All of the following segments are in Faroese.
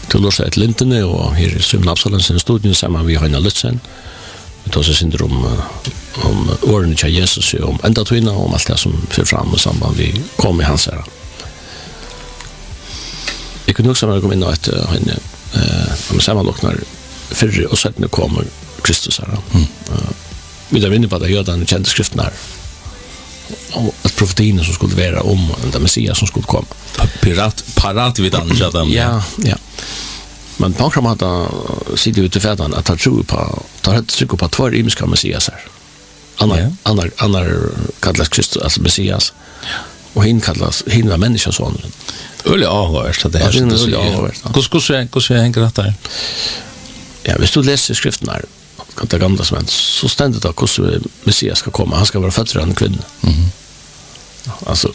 till Lorset Lintene och här i Simon Absalons i studion samman vi Heina Lutzen. Vi tar sig synder om åren till Jesus och om ända tvinna och om allt det som för fram och samband vi kom i hans här. Jag kunde också komma in och att om sammanlocknar förre och så att nu kommer Kristus här. Vi där inne på det göra den kända skriften här. Och att profetierna som skulle vara om den Messias som skulle komma. Parat vid den chatten. Ja. Men på kramata sitter vi till fädan att han tror på på två imiska Messias här. Annar kallas Kristus alltså Messias. Och hin var människosonen. Ölle avhört att det här. Hur hänger det där? Ja, hvis du läser skriften här, det gamla som så ständigt att hur Messias ska komma. Han ska vara född av en kvinna. Alltså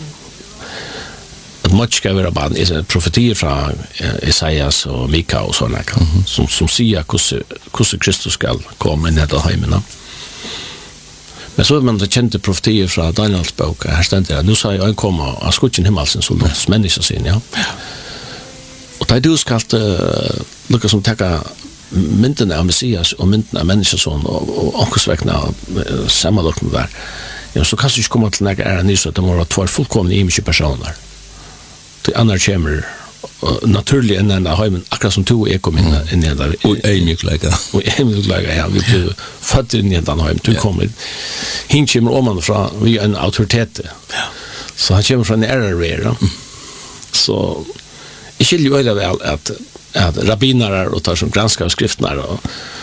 att mycket ska vara bara en profetier från Isaias och Mika och sådana som säger hur Kristus ska komma in i det hemmen. Men så man det kände profetier från Daniels bok. Här ständer det, nu sa jag komma av skutchen himmelsen så låts människa sin, ja. Och det du ska lukka som täcka mynden av Messias och mynden av människoson och omkostväckna sammanlockna där. Ja, så kan du inte komma till några ära nyss att det må vara två fullkomliga imiska personer. Till andra kommer naturligt än enda heimen, akkurat som to kom in i där. Och emjuklägga. Och emjuklägga, ja. Vi blev född in i den heimen. Du kommer hin kommer om man från vi en auktoritet. Ja. Så han kommer från en ära. Så jag skiljer ju väl att rabbinare och tar som granskar skrifterna och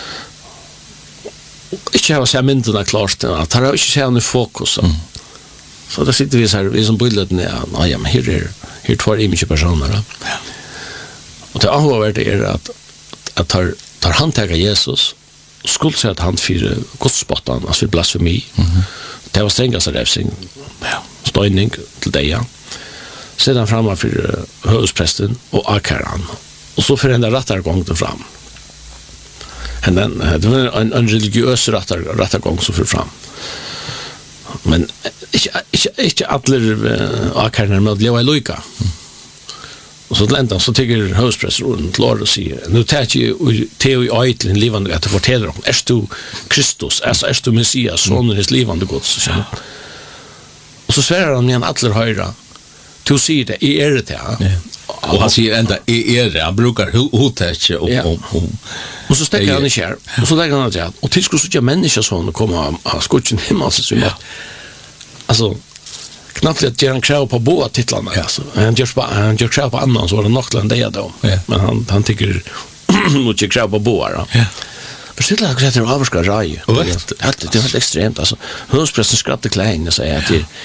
inte har sett mynderna klart att har inte sett i fokus. Så där sitter vi så här, vi som bildet ner. Ja, men här två image personer. Ja. Och det avgörande är att tar han taga Jesus skulle säga att han för godsspottan, alltså för blasfemi. Det var strängaste rävsing. Ja, stöjning till det, ja. Sedan framme för hövdsprästen och akaran. Och så förändrar rättargången fram. Det var en religiös rättargång som för fram. Men inte alla akarna med att leva i lojka. Och så ländan så tycker hövdsprästen klar och säger nu tar jag teo i öjtlen livande att fortäller dem. Är du Kristus? Alltså är du Messias? Sonen är livande gods. Och så svärar han igen alla höjra. Du säger det, är det här. Och han säger ända, är det. Han brukar hotäcka och så stäcker han i kär. Och så lägger han att säga, och till skulle så människa som kommer av skutchen hemma. Alltså, knappt att göra en krav på båda titlarna. Alltså. Han gör krav på annan så var det nog än det då. Men han tycker nog inte krav på båda. Förstår jag att det är avskar rej. Det är helt extremt. Alltså, hövdsprästen skrattar klein och säger att